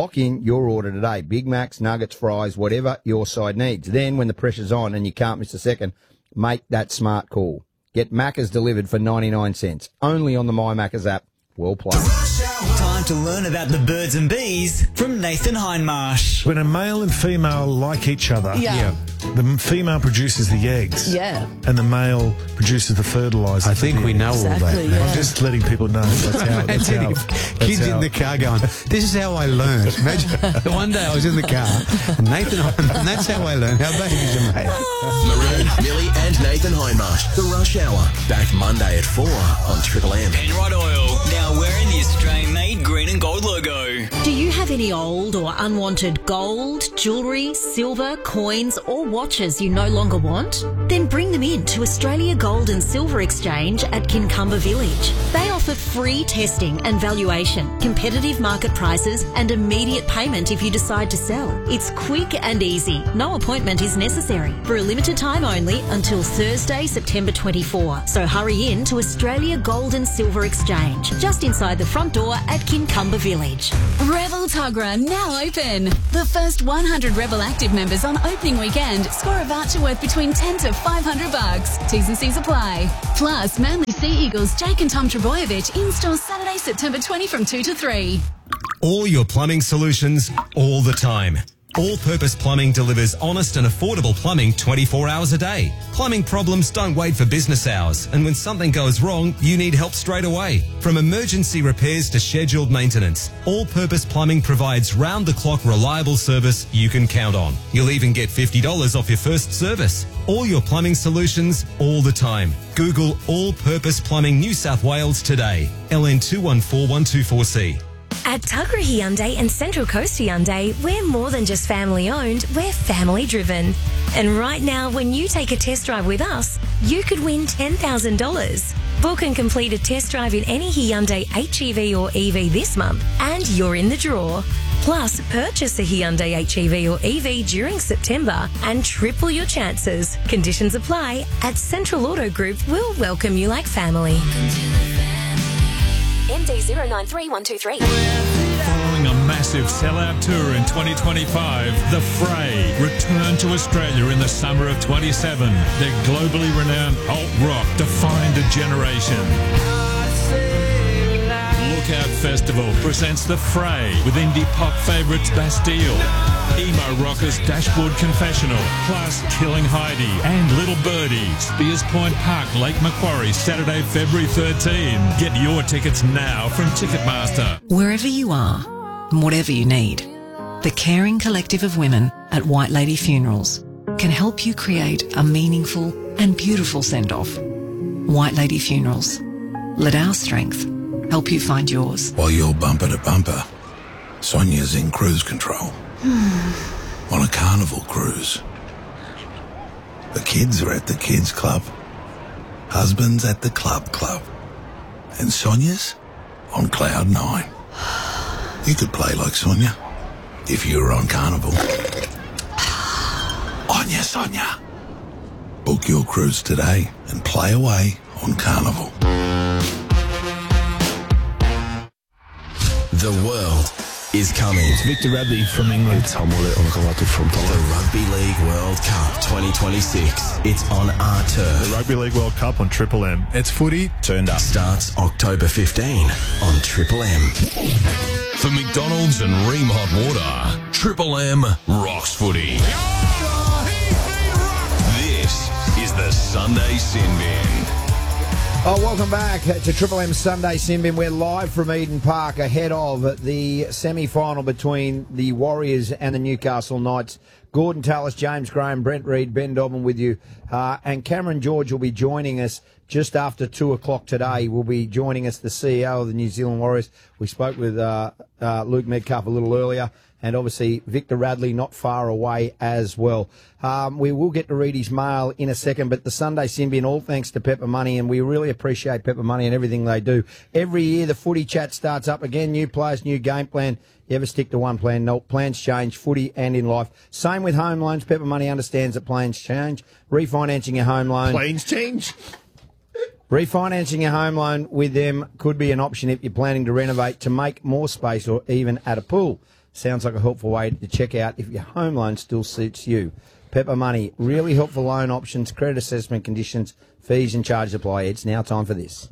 S2: your order today. Big Macs, nuggets, fries, whatever your side needs. Then, when the pressure's on and you can't miss a second, make that smart call. Get Maccas delivered for 99 cents. Only on the My Maccas app. Well played.
S22: Time to learn about the birds and bees from Nathan Hindmarsh.
S23: When a male and female like each other, the female produces the eggs.
S24: Yeah.
S23: And the male produces the fertiliser.
S25: I think we know all that.
S24: Yeah.
S23: I'm just letting people know. That's how.
S25: Kids in the car going, this is how I learned. Imagine, one day I was in the car, and Nathan, and that's how I learned how babies are made.
S11: Maroon, Millie and Nathan Hindmarsh. The Rush Hour. Back Monday at 4 on Triple M.
S22: Penrod Oil, now wearing the Australian-made green and gold logo.
S26: Do you have any
S7: any old or unwanted gold, jewellery, silver, coins or watches you no longer want? Then bring them in to Australia Gold and Silver Exchange at Kincumber Village. They offer free testing and valuation, competitive market prices and immediate payment if you decide to sell. It's quick and easy. No appointment is necessary. For a limited time only until Thursday, September 24. So hurry in to Australia Gold and Silver Exchange, just inside the front door at Kincumber Village.
S8: Revel Tuggerah now open. The first 100 Revel Active members on opening weekend score a voucher worth between $10 to $500. T's and C's apply. Plus, Manly Sea Eagles Jake and Tom Trebojevic in-store Saturday, September 20 from 2 to 3.
S10: All your plumbing solutions, all the time. All-Purpose Plumbing delivers honest and affordable plumbing 24 hours a day. Plumbing problems don't wait for business hours, and when something goes wrong, you need help straight away. From emergency repairs to scheduled maintenance, All-Purpose Plumbing provides round-the-clock reliable service you can count on. You'll even get $50 off your first service. All your plumbing solutions, all the time. Google All-Purpose Plumbing New South Wales today. LN 214124C.
S12: At Tuggerah Hyundai and Central Coast Hyundai, we're more than just family owned, we're family driven. And right now, when you take a test drive with us, you could win $10,000. Book and complete a test drive in any Hyundai HEV or EV this month, and you're in the draw. Plus, purchase a Hyundai HEV or EV during September and triple your chances. Conditions apply. At Central Auto Group, we'll welcome you like family. MD 093123.
S24: Following a massive sellout tour in 2025, The Fray return to Australia in the summer of 27. Their globally renowned alt rock defined a generation. Lookout Festival presents The Fray with indie pop favourites Bastille, emo rockers Dashboard Confessional, plus Killing Heidi and Little Birdie. Spears Point Park, Lake Macquarie, Saturday, February 13. Get your tickets now from Ticketmaster.
S26: Wherever you are, and whatever you need, the caring collective of women at White Lady Funerals can help you create a meaningful and beautiful send-off. White Lady Funerals. Let our strength help you find yours.
S27: While you're bumper to bumper, Sonia's in cruise control. On a carnival cruise. The kids are at the kids club. Husband's at the club. And Sonia's on cloud 9. You could play like Sonia if you were on carnival. On ya, Sonia. Book your cruise today and play away on carnival.
S11: The world is coming.
S23: It's Victor Radley from England.
S11: The Rugby League World Cup 2026. It's on our turf.
S3: The Rugby League World Cup on Triple M.
S23: It's footy turned up.
S11: Starts October 15 on Triple M.
S6: For McDonald's and Ream Hot Water, Triple M rocks footy. This is the Sunday Sin Bin.
S2: Oh, welcome back to Triple M Sunday Sin Bin. We're live from Eden Park ahead of the semi-final between the Warriors and the Newcastle Knights. Gordon Tallis, James Graham, Brent Reid, Ben Dobbin with you. And Cameron George will be joining us just after 2 o'clock today. Will be joining us, the CEO of the New Zealand Warriors. We spoke with Luke Metcalf a little earlier. And obviously Victor Radley not far away as well. We will get to read his mail in a second, but the Sunday Sin Bin, all thanks to Pepper Money, and we really appreciate Pepper Money and everything they do. Every year the footy chat starts up again, new players, new game plan. You ever stick to one plan? No, plans change, footy and in life. Same with home loans. Pepper Money understands that plans change. Refinancing your home loan.
S3: Plans change?
S2: Refinancing your home loan with them could be an option if you're planning to renovate to make more space or even add a pool. Sounds like a helpful way to check out if your home loan still suits you. Pepper Money, really helpful loan options, credit assessment conditions, fees and charges apply. It's now time for this.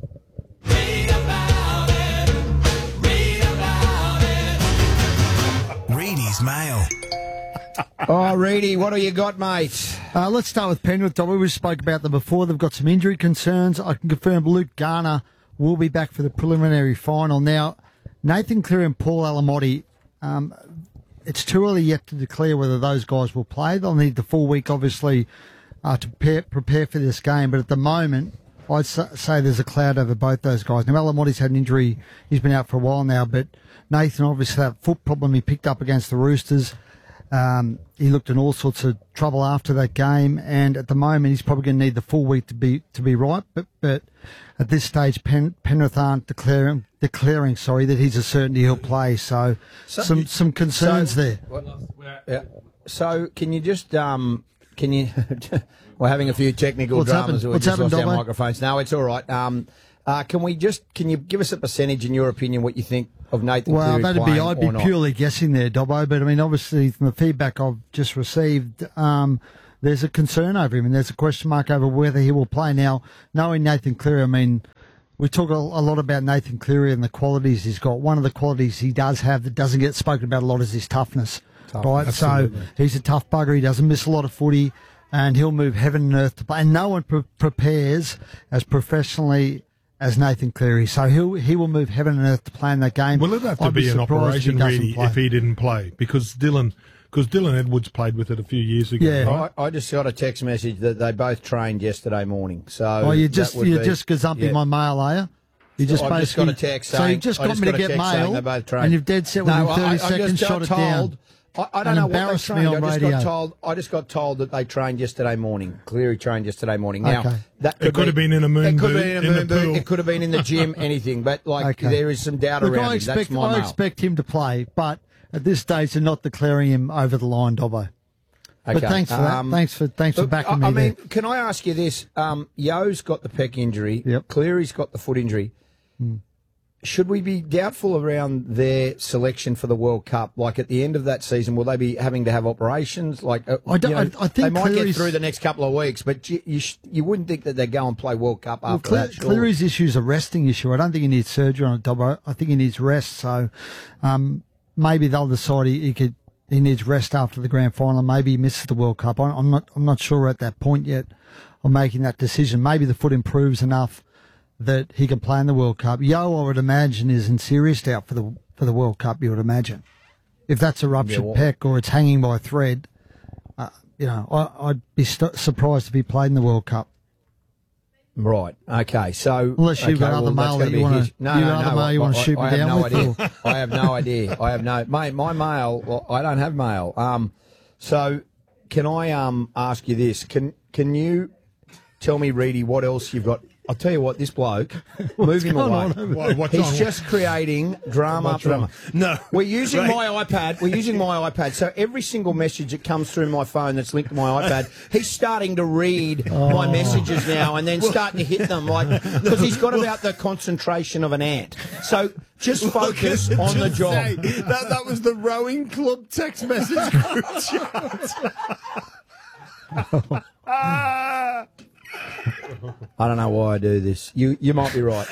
S11: Reedy's mail.
S2: Oh, Reedy, what do you got, mate?
S4: Let's start with Penrith, Dobby. We spoke about them before. They've got some injury concerns. I can confirm Luke Garner will be back for the preliminary final. Now, Nathan Cleary and Paul Alamotti, it's too early yet to declare whether those guys will play. They'll need the full week, obviously, to prepare for this game. But at the moment, I'd say there's a cloud over both those guys. Now, Alamoti's had an injury. He's been out for a while now, but Nathan, obviously, that foot problem he picked up against the Roosters, he looked in all sorts of trouble after that game, and at the moment he's probably going to need the full week to be right. But at this stage, Penrith aren't declaring that he's a certainty he'll play. So some concerns there.
S2: Yeah. So can you just we're having a few technical dramas.
S4: What's happened,
S2: our
S4: Dobbo?
S2: microphones. No, it's all right. Can you give us a percentage in your opinion what you think of Nathan Cleary playing
S4: I'd be
S2: or not?
S4: purely guessing there, Dobbo. But I mean, obviously from the feedback I've just received, there's a concern over him, and there's a question mark over whether he will play. Now, knowing Nathan Cleary, I mean, we talk a lot about Nathan Cleary and the qualities he's got. One of the qualities he does have that doesn't get spoken about a lot is his toughness. Right,
S1: absolutely.
S4: So he's a tough bugger. He doesn't miss a lot of footy, and he'll move heaven and earth to play. And no one prepares as professionally as Nathan Cleary. So he will move heaven and earth to play in that game.
S1: Will it have to
S4: I'd
S1: be an
S4: surprised
S1: operation really
S4: play.
S1: if he didn't play? Because Dylan Edwards played with it a few years ago.
S4: Yeah.
S1: Right?
S2: I just got a text message that they both trained yesterday morning. So
S4: you're just gazumping my mail, are you? You just
S2: I just got a text saying.
S4: So you just got me to get mail, and you've dead set within 30 seconds shot it down.
S2: I don't know what they trained.
S4: I
S2: just got told that they trained yesterday morning. Cleary trained yesterday morning. Now
S4: Okay.
S2: that
S1: It could have been in a moon boot, in the pool.
S2: It could have been in the gym. Anything, but there is some doubt around him. That's my
S4: I
S2: mail.
S4: expect him to play, but at this stage they're not declaring him over the line, Dobbo. But thanks for that. Thanks for backing me.
S2: I mean, can I ask you this? Yo's got the pec injury.
S4: Yep.
S2: Cleary's got the foot injury. Should we be doubtful around their selection for the World Cup? Like at the end of that season, will they be having to have operations? Like
S4: I think
S2: they might get
S4: Cleary's-
S2: through the next couple of weeks, but you wouldn't think that they'd go and play World Cup after that. Surely.
S4: Cleary's issue is a resting issue. I don't think he needs surgery on it, Dobbo. I think he needs rest. So maybe they'll decide he needs rest after the grand final. Maybe he misses the World Cup. I'm not sure we're at that point yet of making that decision. Maybe the foot improves enough that he can play in the World Cup. Yo, I would imagine, is in serious doubt for the World Cup. You would imagine, if that's a ruptured pec or it's hanging by a thread, I'd be surprised if he played in the World Cup.
S2: Right. Okay. So
S4: unless you've got other mail that you want to, you want to shoot me down with.
S2: I have no idea. I have no my mail. Well, I don't have mail. So can I ask you this? Can you tell me, Reedy, what else you've got? I'll tell you what, this bloke, move him away. He's just creating drama.
S3: No.
S2: We're using my iPad. So every single message that comes through my phone that's linked to my iPad, he's starting to read my messages now and then starting to hit them, because he's got about the concentration of an ant. So just focus on the job.
S3: That was the rowing club text message group chat.
S2: I don't know why I do this. You might be right.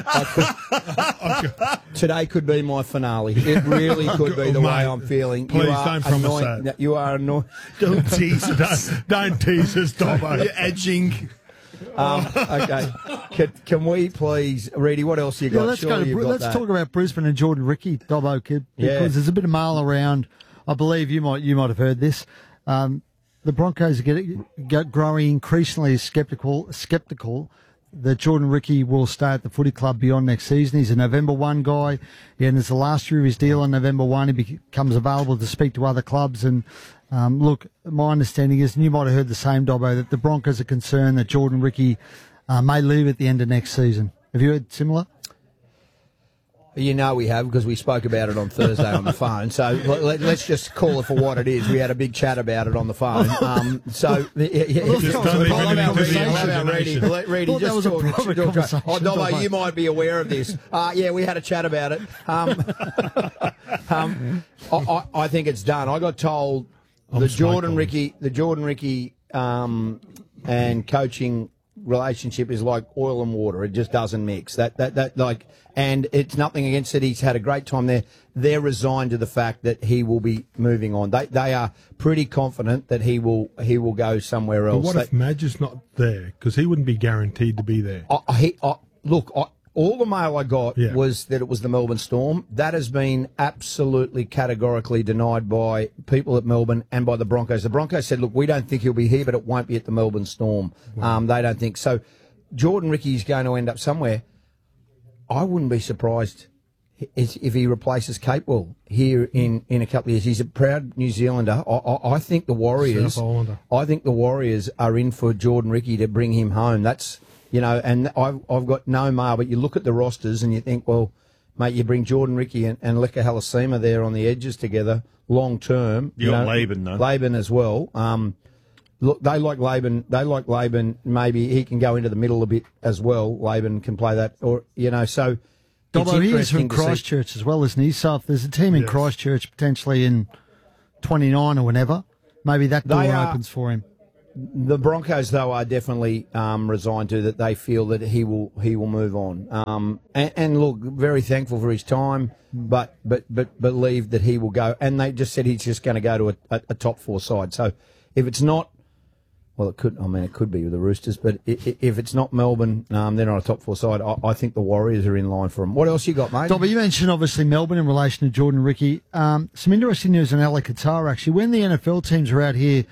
S2: Today could be my finale. It really could be the way I'm feeling.
S1: Please don't promise that.
S2: You are annoying.
S1: Don't tease us. Don't tease us, Dobbo.
S3: You're edging.
S2: Okay. Can we please, Reedy, what else you got?
S4: Let's talk about Brisbane and Jordan Ricky, Dobbo, kid, because there's a bit of mail around. I believe you might have heard this. The Broncos are growing increasingly skeptical that Jordan Ricky will stay at the footy club beyond next season. He's a November 1 guy, and it's the last year of his deal on November 1. He becomes available to speak to other clubs. And look, my understanding is, and you might have heard the same, Dobbo, that the Broncos are concerned that Jordan Ricky may leave at the end of next season. Have you heard similar?
S2: You know we have, because we spoke about it on Thursday on the phone. So let's just call it for what it is. We had a big chat about it on the phone. Reedy, just talk. Dobbo, you might be aware of this. We had a chat about it. I think it's done. I got told the Jordan Ricky and coaching relationship is like oil and water. It just doesn't mix. And it's nothing against it. He's had a great time there. They're resigned to the fact that he will be moving on. They are pretty confident that he will go somewhere else.
S1: But what if Madge is not there? Because he wouldn't be guaranteed to be there.
S2: All the mail I got was that it was the Melbourne Storm. That has been absolutely categorically denied by people at Melbourne and by the Broncos. The Broncos said, look, we don't think he'll be here, but it won't be at the Melbourne Storm. Wow. They don't think so. Jordan Rickey's going to end up somewhere. I wouldn't be surprised if he replaces Capewell here in a couple of years. He's a proud New Zealander. I think the Warriors. I think the Warriors are in for Jordan Rickey to bring him home. That's and I've got no mail, but you look at the rosters and you think, well, mate, you bring Jordan Rickey and Leka Halasima there on the edges together, long term.
S3: You got Laban though.
S2: Laban as well. Look, they like Laban. Maybe he can go into the middle a bit as well. Laban can play that, so.
S4: Although he is from Christchurch as well, isn't he? So if there's a team in Christchurch potentially in 29 or whenever, maybe that door opens for him.
S2: The Broncos, though, are definitely resigned to that. They feel that he will move on. And look, very thankful for his time, but believe that he will go. And they just said he's just going to go to a top 4 side. So if it's not. Well, it could be with the Roosters, but if it's not Melbourne, they're not a top 4 side. I think the Warriors are in line for them. What else you got, mate?
S4: Dobby, you mentioned obviously Melbourne in relation to Jordan Rickey. Some interesting news on Ali Qatar, actually. When the NFL teams were out here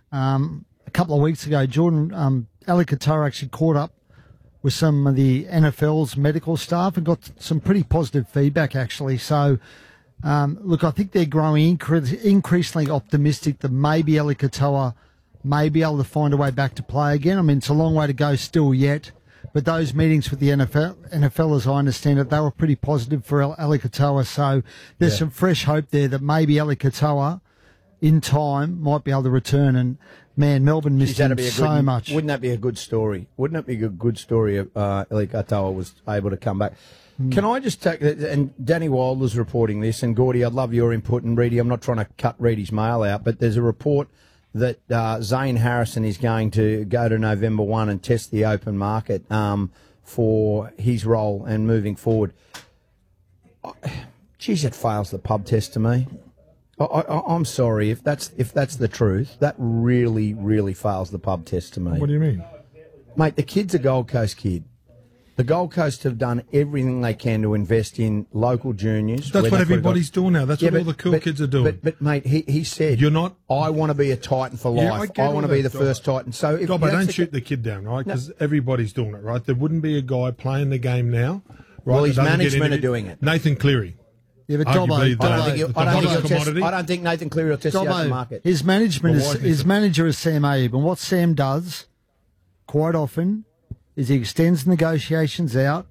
S4: a couple of weeks ago, Ali Qatar actually caught up with some of the NFL's medical staff and got some pretty positive feedback, actually. So, look, I think they're growing increasingly optimistic that maybe Ali Qatar may be able to find a way back to play again. I mean, it's a long way to go still yet, but those meetings with the NFL, as I understand it, they were pretty positive for Ali Katoa. So there's some fresh hope there that maybe Ali Katoa, in time, might be able to return. And man, Melbourne missed him so much.
S2: Wouldn't that be a good story? Wouldn't it be a good story if Ali Katoa was able to come back? Can I just take, and Danny Wilder's reporting this, and Gordy, I'd love your input, and Reedy, I'm not trying to cut Reedy's mail out, but there's a report that Zane Harrison is going to go to November 1 and test the open market for his role and moving forward. Geez, it fails the pub test to me. I'm sorry, if that's the truth, that really, really fails the pub test to me.
S1: What do you mean?
S2: Mate, the kid's a Gold Coast kid. The Gold Coast have done everything they can to invest in local juniors.
S1: That's what everybody's doing now. That's what all the cool kids are doing.
S2: But mate, he said,
S1: "You're not.
S2: I want to be a Titan for life. I want to be the first Titan." So,
S1: I don't shoot the kid down, right? Because everybody's doing it, right? There wouldn't be a guy playing the game now, right?
S2: Well, his management are doing it.
S1: Nathan Cleary.
S4: Yeah, but Dobbo,
S2: I don't think Nathan Cleary will test the open market.
S4: His manager is Sam Abe, and what Sam does quite often is he extends negotiations out,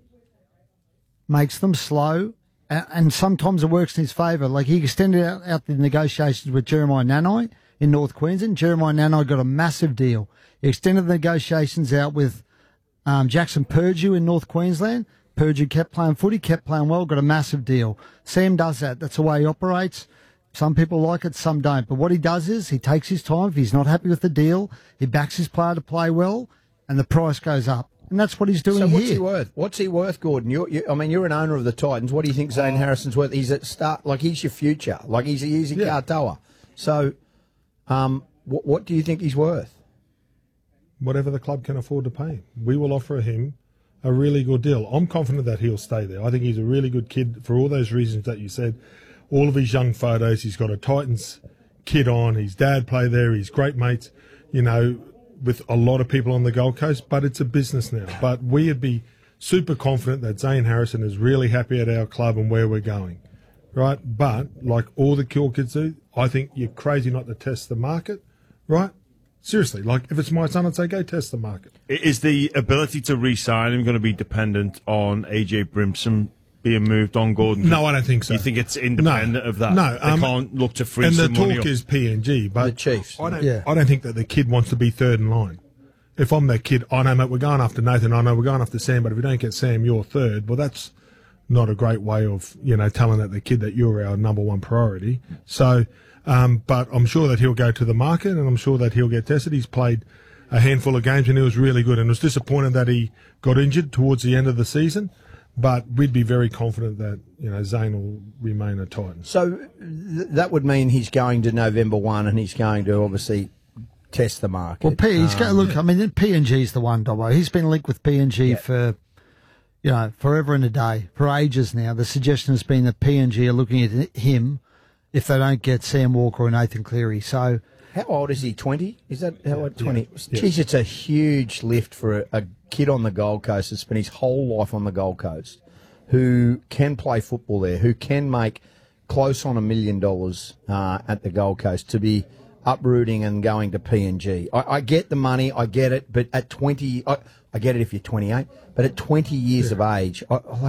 S4: makes them slow, and sometimes it works in his favour. Like he extended out the negotiations with Jeremiah Nanai in North Queensland. Jeremiah Nanai got a massive deal. He extended the negotiations out with Jackson Purdue in North Queensland. Purdue kept playing footy, kept playing well, got a massive deal. Sam does that. That's the way he operates. Some people like it, some don't. But what he does is he takes his time. If he's not happy with the deal, he backs his player to play well, and the price goes up. And that's what he's doing here.
S2: So what's he worth? What's he worth, Gordon? You're an owner of the Titans. What do you think Zane Harrison's worth? He's at start, like he's your future. Like he's a Katoa. So, what do you think he's worth?
S1: Whatever the club can afford to pay him. We will offer him a really good deal. I'm confident that he'll stay there. I think he's a really good kid for all those reasons that you said. All of his young photos, he's got a Titans kit on. His dad played there. He's great mates, with a lot of people on the Gold Coast, but it's a business now. But we'd be super confident that Zane Harrison is really happy at our club and where we're going, right? But like all the cool kids do, I think you're crazy not to test the market, right? Seriously, like if it's my son, I'd say go test the market.
S3: Is the ability to re-sign him going to be dependent on AJ Brimson being moved on, Gordon?
S1: No, I don't think so.
S3: You think it's independent of that?
S1: No.
S3: They can't look to free some money.
S1: And the talk is PNG, but
S2: the Chiefs.
S1: I don't think that the kid wants to be third in line. If I'm that kid, I know, mate, we're going after Nathan, I know we're going after Sam, but if we don't get Sam, you're third. Well, that's not a great way of, telling that the kid that you're our number one priority. So, but I'm sure that he'll go to the market and I'm sure that he'll get tested. He's played a handful of games and he was really good, and it was disappointed that he got injured towards the end of the season. But we'd be very confident that, Zane will remain a Titan.
S2: So that would mean he's going to November 1 and he's going to obviously test the market.
S4: Well, PNG's the one, Dobbo. He's been linked with PNG for, forever and a day, for ages now. The suggestion has been that PNG are looking at him if they don't get Sam Walker or Nathan Cleary. So
S2: How old is he? 20? Is that how old? 20?
S1: Yeah.
S2: Geez, it's a huge lift for a kid on the Gold Coast that's spent his whole life on the Gold Coast, who can play football there, who can make close on $1 million at the Gold Coast, to be uprooting and going to PNG. I get the money, I get it, but at 20, I get it if you're 28, but at 20 years of age, I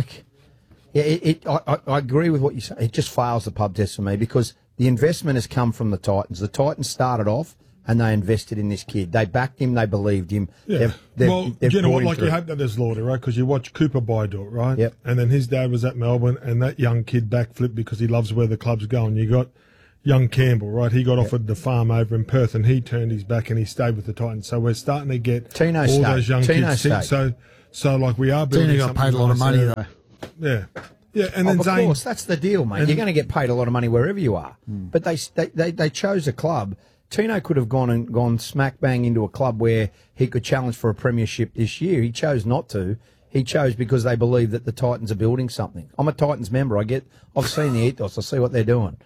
S2: agree with what you say. It just fails the pub test for me, because the investment has come from the Titans. The Titans started off and they invested in this kid. They backed him, they believed him.
S1: Yeah.
S2: They've
S1: you know what?
S2: brought him
S1: Like,
S2: through.
S1: you hope that there's Lauder, right? Because you watch Cooper Bydort, right?
S2: Yep.
S1: And then his dad was at Melbourne, and that young kid backflipped because he loves where the club's going. You got young Campbell, right? He got offered the farm over in Perth, and he turned his back and he stayed with the Titans. So we're starting to get
S2: Tino
S1: all
S2: stayed.
S1: those young
S2: Tino
S1: kids.
S2: stayed.
S1: So like we are building.
S4: Tino got paid a lot of money, though.
S1: Yeah. Yeah, and then
S2: of
S1: Zane,
S2: course, that's the deal, mate. You're going to get paid a lot of money wherever you are. But they chose a club. Tino could have gone smack bang into a club where he could challenge for a premiership this year. He chose not to. He chose because they believe that the Titans are building something. I'm a Titans member. I've seen the ethos. I see what they're doing.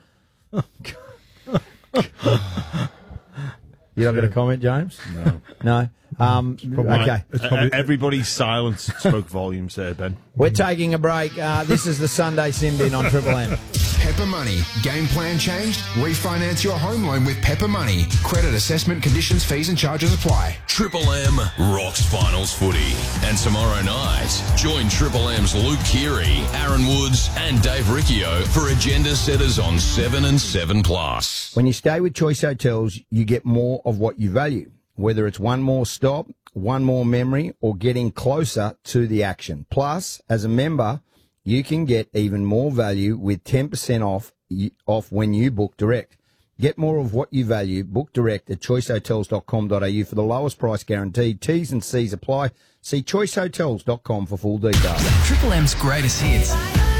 S2: You not going to comment, James? No. Okay.
S3: Everybody's silence spoke volumes there, Ben.
S2: We're taking a break. This is the Sunday Sin Bin on Triple M.
S5: Pepper Money. Game plan changed? Refinance your home loan with Pepper Money. Credit assessment, conditions, fees and charges apply.
S6: Triple M rocks finals footy. And tomorrow night, join Triple M's Luke Keary, Aaron Woods and Dave Riccio for Agenda Setters on 7 and 7+.
S2: When you stay with Choice Hotels, you get more of what you value, whether it's one more stop, one more memory, or getting closer to the action. Plus, as a member, you can get even more value with 10% off when you book direct. Get more of what you value. Book direct at choicehotels.com.au for the lowest price guaranteed. T's and C's apply. See choicehotels.com for full details.
S13: Triple M's greatest hits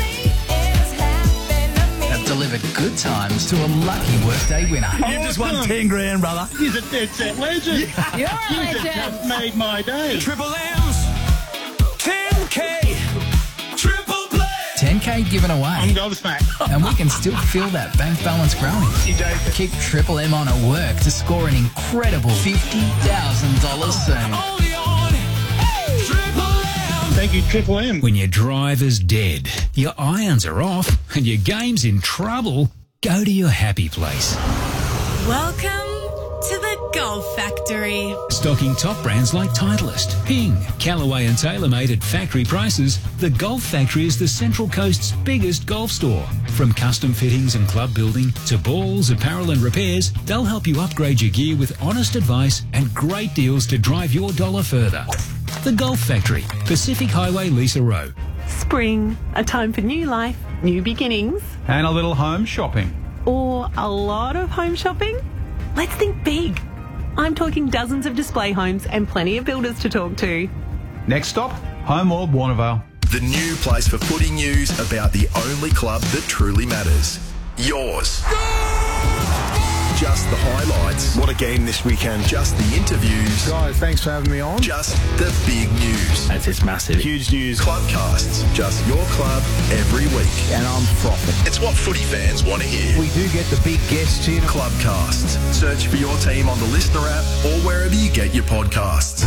S13: have delivered good times to a lucky workday winner.
S14: You just won 10 grand, brother. He's a dead set legend.
S13: You're a legend.
S14: Just made my day.
S13: Triple M's 10K triple play. 10K given away.
S14: I'm gobsmacked.
S13: And we can still feel that bank balance growing. Keep Triple M on at work to score an incredible $50,000 soon.
S14: Thank you, Triple M.
S15: When your driver's dead, your irons are off, and your game's in trouble, go to your happy place.
S16: Welcome to the Golf Factory.
S15: Stocking top brands like Titleist, Ping, Callaway and TaylorMade at factory prices, the Golf Factory is the Central Coast's biggest golf store. From custom fittings and club building to balls, apparel and repairs, they'll help you upgrade your gear with honest advice and great deals to drive your dollar further. The Golf Factory, Pacific Highway, Lisa Rowe.
S9: Spring, a time for new life, new beginnings.
S21: And a little home shopping.
S9: Or a lot of home shopping? Let's think big. I'm talking dozens of display homes and plenty of builders to talk to.
S21: Next stop, Homeworld Warnervale.
S17: The new place for footy news about the only club that truly matters. Yours. Just the highlights. What a game this weekend. Just the interviews.
S23: Guys, thanks for having me on.
S17: Just the big news.
S23: It's massive.
S17: Huge news. Clubcasts. Just your club every week.
S2: And I'm frothing.
S17: It's what footy fans want to hear.
S2: We do get the big guests here.
S17: Clubcasts. Search for your team on the Listener app or wherever you get your podcasts.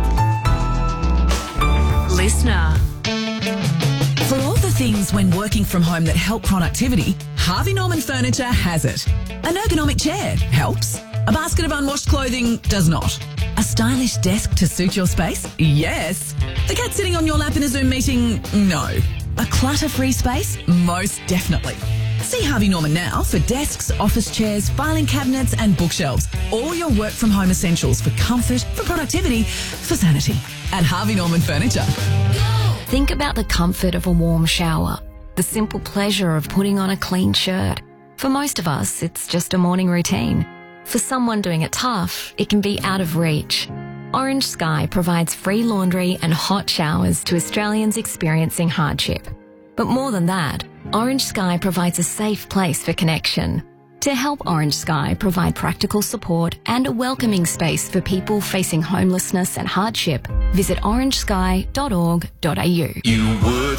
S16: Listener.
S18: For all the things when working from home that help productivity, Harvey Norman Furniture has it. An ergonomic chair helps. A basket of unwashed clothing does not. A stylish desk to suit your space? Yes. The cat sitting on your lap in a Zoom meeting? No. A clutter-free space? Most definitely. See Harvey Norman now for desks, office chairs, filing cabinets and bookshelves. All your work from home essentials for comfort, for productivity, for sanity. At Harvey Norman Furniture.
S7: Think about the comfort of a warm shower, the simple pleasure of putting on a clean shirt. For most of us, it's just a morning routine. For someone doing it tough, it can be out of reach. Orange Sky provides free laundry and hot showers to Australians experiencing hardship. But more than that, Orange Sky provides a safe place for connection. To help Orange Sky provide practical support and a welcoming space for people facing homelessness and hardship, visit orangesky.org.au.
S17: You would